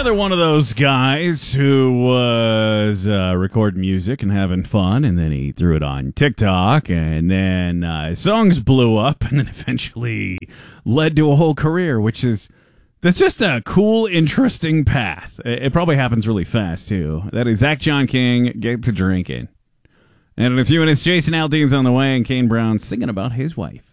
another one of those guys who was recording music and having fun, and then he threw it on TikTok, and then songs blew up, and then eventually led to a whole career, that's just a cool, interesting path. It probably happens really fast, too. That is Zach John King, Get to Drinking. And in a few minutes, Jason Aldean's on the way, and Kane Brown singing about his wife.